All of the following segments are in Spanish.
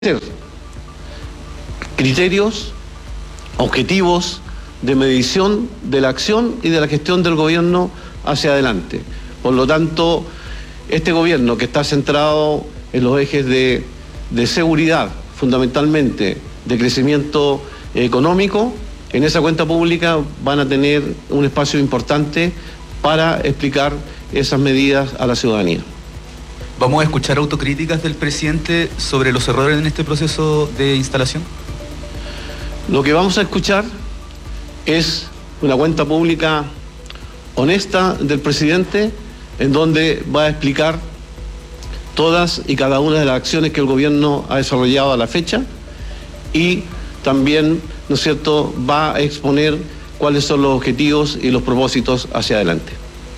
criterios, objetivos de medición de la acción y de la gestión del gobierno hacia adelante. Por lo tanto, este gobierno que está centrado en los ejes de seguridad, fundamentalmente de crecimiento económico, en esa cuenta pública van a tener un espacio importante para explicar esas medidas a la ciudadanía. ¿Vamos a escuchar autocríticas del presidente sobre los errores en este proceso de instalación? Lo que vamos a escuchar es una cuenta pública honesta del presidente, en donde va a explicar todas y cada una de las acciones que el gobierno ha desarrollado a la fecha y también, ¿no es cierto?, va a exponer cuáles son los objetivos y los propósitos hacia adelante.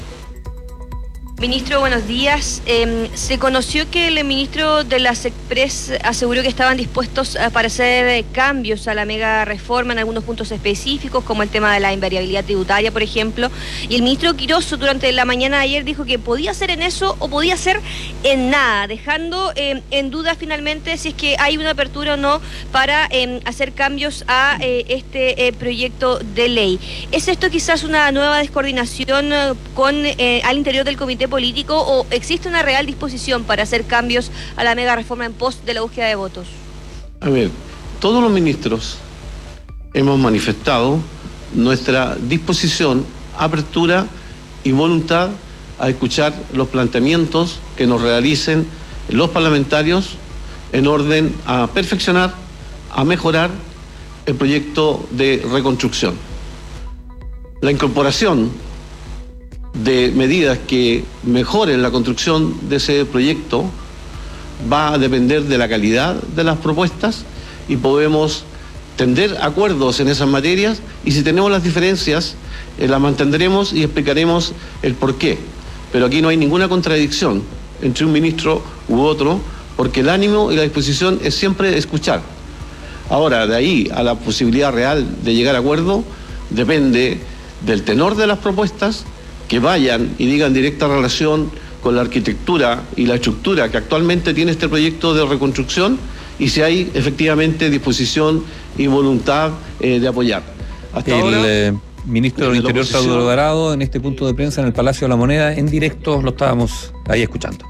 Ministro, buenos días. Se conoció que el ministro de las Express aseguró que estaban dispuestos para hacer cambios a la mega reforma en algunos puntos específicos, como el tema de la invariabilidad tributaria, por ejemplo. Y el ministro Quirós durante la mañana de ayer dijo que podía ser en eso o podía ser en nada, dejando en duda finalmente si es que hay una apertura o no para hacer cambios a este proyecto de ley. ¿Es esto quizás una nueva descoordinación con al interior del comité político o existe una real disposición para hacer cambios a la mega reforma en pos de la búsqueda de votos? A ver, todos los ministros hemos manifestado nuestra disposición, apertura y voluntad a escuchar los planteamientos que nos realicen los parlamentarios en orden a perfeccionar, a mejorar el proyecto de reconstrucción. La incorporación de medidas que mejoren la construcción de ese proyecto va a depender de la calidad de las propuestas y podemos tender acuerdos en esas materias, y si tenemos las diferencias las mantendremos y explicaremos el porqué. Pero aquí no hay ninguna contradicción entre un ministro u otro, porque el ánimo y la disposición es siempre escuchar. Ahora, de ahí a la posibilidad real de llegar a acuerdo, depende del tenor de las propuestas, que vayan y digan directa relación con la arquitectura y la estructura que actualmente tiene este proyecto de reconstrucción, y si hay efectivamente disposición y voluntad de apoyar. Hasta ahora, el ministro del Interior, Claudio Alvarado, en este punto de prensa en el Palacio de la Moneda, en directo, lo estábamos ahí escuchando.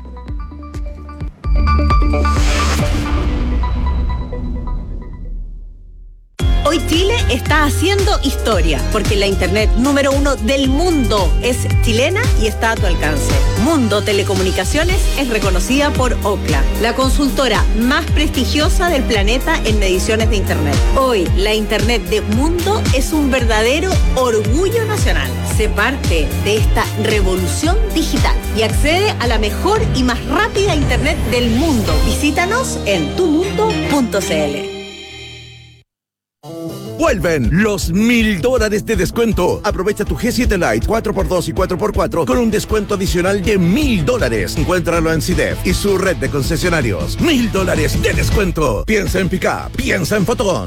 Hoy Chile está haciendo historia, porque la internet número 1 del mundo es chilena y está a tu alcance. Mundo Telecomunicaciones es reconocida por Ookla, la consultora más prestigiosa del planeta en mediciones de internet. Hoy, la internet de Mundo es un verdadero orgullo nacional. Sé parte de esta revolución digital y accede a la mejor y más rápida internet del mundo. Visítanos en tumundo.cl. Vuelven los $1000 de descuento. Aprovecha tu G7 Lite 4x2 y 4x4 con un descuento adicional de $1000. Encuéntralo en CIDEF y su red de concesionarios. $1000 de descuento. Piensa en Pickup, piensa en Fotón.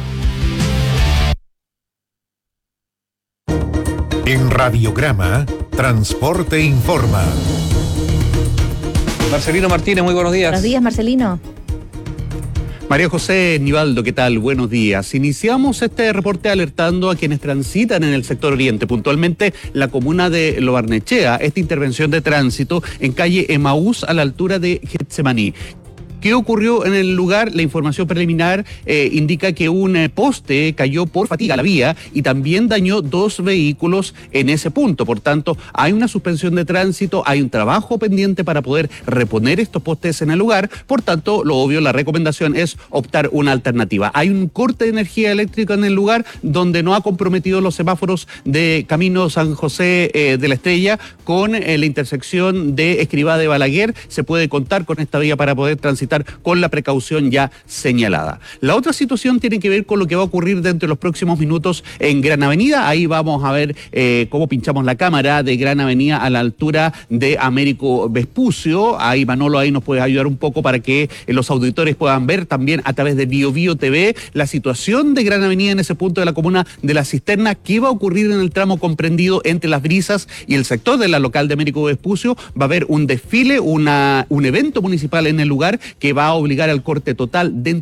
En Radiograma, Transporte Informa. Marcelino Martínez, muy buenos días. Buenos días, Marcelino. María José Nivaldo, ¿qué tal? Buenos días. Iniciamos este reporte alertando a quienes transitan en el sector oriente, puntualmente la comuna de Lo Barnechea, esta intervención de tránsito en calle Emaús a la altura de Getsemaní. ¿Qué ocurrió en el lugar? La información preliminar indica que un poste cayó por fatiga a la vía y también dañó 2 vehículos en ese punto. Por tanto, hay una suspensión de tránsito, hay un trabajo pendiente para poder reponer estos postes en el lugar. Por tanto, lo obvio, la recomendación es optar una alternativa. Hay un corte de energía eléctrica en el lugar donde no ha comprometido los semáforos de Camino San José de la Estrella con la intersección de Escrivá de Balaguer. Se puede contar con esta vía para poder transitar con la precaución ya señalada. La otra situación tiene que ver con lo que va a ocurrir dentro de los próximos minutos en Gran Avenida. Ahí vamos a ver cómo pinchamos la cámara de Gran Avenida a la altura de Américo Vespucio. Ahí Manolo ahí nos puede ayudar un poco para que los auditores puedan ver también a través de BioBio TV la situación de Gran Avenida en ese punto de la comuna de La Cisterna. ¿Qué va a ocurrir en el tramo comprendido entre Las Brisas y el sector de la local de Américo Vespucio? Va a haber un desfile, un evento municipal en el lugar que va a obligar al corte total de